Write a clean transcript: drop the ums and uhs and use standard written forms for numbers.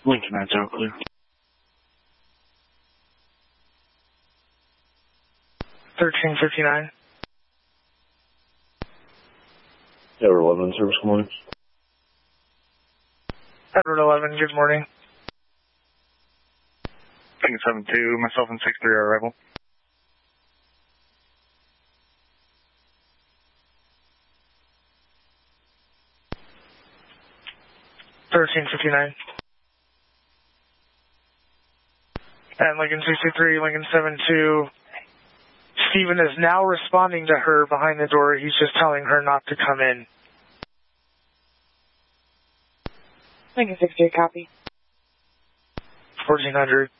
Lincoln 90 clear. 1359. Edward 11 service, good morning. Edward 11, good morning. Lincoln 72, myself and 63 are arrival. And Lincoln 63, Lincoln 72. Stephen is now responding to her behind the door. He's just telling her not to come in. Lincoln 68, copy. 1400.